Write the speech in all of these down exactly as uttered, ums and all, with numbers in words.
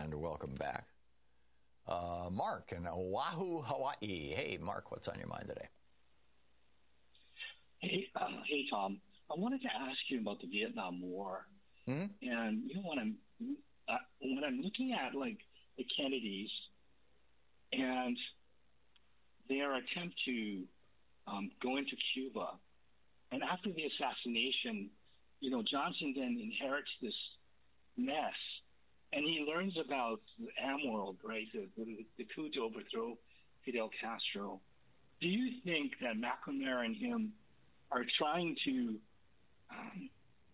and welcome back. Uh, Mark in Oahu, Hawaii. Hey, Mark, what's on your mind today? Hey, uh, hey, Tom. I wanted to ask you about the Vietnam War. Mm-hmm. And you know, when I'm uh, when I'm looking at like the Kennedys and their attempt to um, go into Cuba, and after the assassination, you know, Johnson then inherits this mess, and he learns about the AmWorld, right, the, the, the coup to overthrow Fidel Castro. Do you think that McNamara and him are trying to um,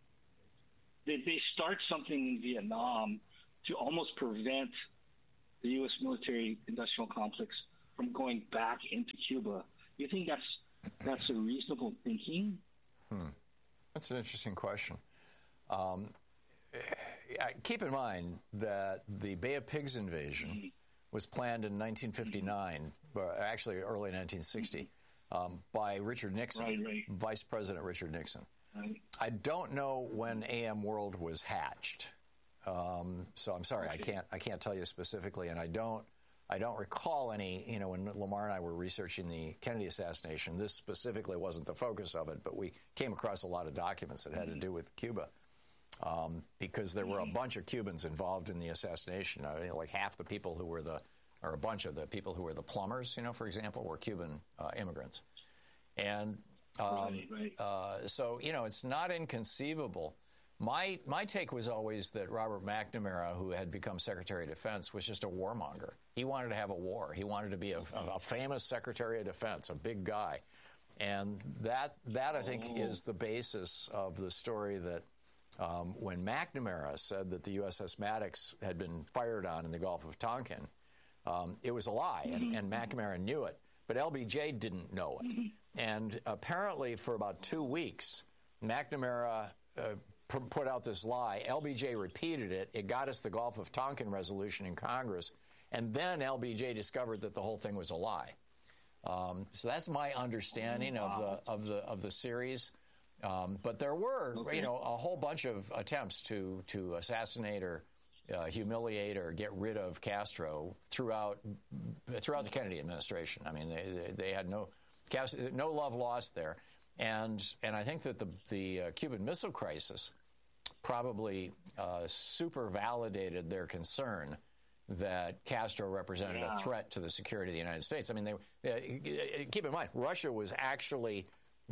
they, they start something in Vietnam to almost prevent the U S military-industrial complex from going back into Cuba? Do you think that's that's a reasonable thinking? Hmm. That's an interesting question. Um, keep in mind that the Bay of Pigs invasion mm-hmm. was planned in nineteen fifty-nine, mm-hmm. uh, actually early nineteen sixty, mm-hmm. um, by Richard Nixon, right, right. Vice President Richard Nixon. Right. I don't know when AmWorld was hatched, um, so I'm sorry, I can't I can't tell you specifically, and I don't I don't recall any. You know, when Lamar and I were researching the Kennedy assassination, this specifically wasn't the focus of it, but we came across a lot of documents that had to do with Cuba, um, because there were a bunch of Cubans involved in the assassination. I mean, like half the people who were the, or a bunch of the people who were the plumbers, you know, for example, were Cuban uh, immigrants, and. Um, right, right. Uh, so, you know, it's not inconceivable. My my take was always that Robert McNamara, who had become Secretary of Defense, was just a warmonger. He wanted to have a war. He wanted to be a, a famous Secretary of Defense, a big guy. And that, that I think, oh. is the basis of the story that um, when McNamara said that the U S S Maddox had been fired on in the Gulf of Tonkin, um, it was a lie, and, and McNamara knew it. But L B J didn't know it. And apparently for about two weeks, McNamara uh, p- put out this lie. L B J repeated it. It got us the Gulf of Tonkin resolution in Congress. And then L B J discovered that the whole thing was a lie. Um, so that's my understanding oh, wow. of the of the of the series. Um, but there were, okay. you know, a whole bunch of attempts to to assassinate or Uh, humiliate or get rid of Castro throughout throughout the Kennedy administration. I mean, they they, they had no Castro, no love lost there, and and I think that the the uh, Cuban Missile Crisis probably uh, super validated their concern that Castro represented yeah. a threat to the security of the United States. I mean, they, they keep in mind Russia was actually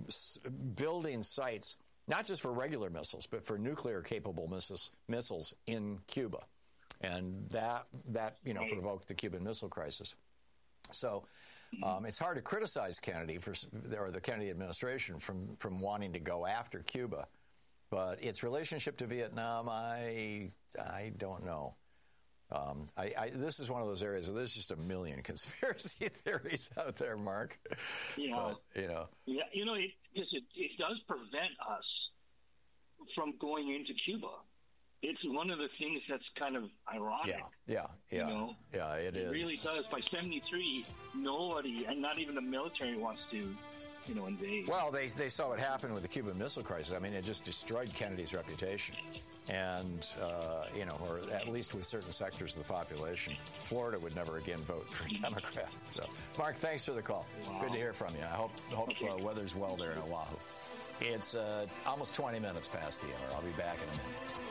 building sites. Not just for regular missiles, but for nuclear-capable missiles, missiles in Cuba, and that that you know provoked the Cuban Missile Crisis. So um, it's hard to criticize Kennedy for or the Kennedy administration from from wanting to go after Cuba, but its relationship to Vietnam, I I don't know. Um, I, I, this is one of those areas where there's just a million conspiracy theories out there, Mark. Yeah, but, you know, yeah, you know, it, it it does prevent us from going into Cuba. It's one of the things that's kind of ironic. Yeah, yeah, yeah, you know? yeah. It, it is. It really does. By seventy-three, nobody, and not even the military, wants to, you know, invade. Well, they they saw what happened with the Cuban Missile Crisis. I mean, it just destroyed Kennedy's reputation, and uh, you know, or at least with certain sectors of the population. Florida would never again vote for a Democrat. So, Mark, thanks for the call. Wow. Good to hear from you. I hope hope okay. uh, weather's well there in Oahu. It's uh, almost twenty minutes past the hour. I'll be back in a minute.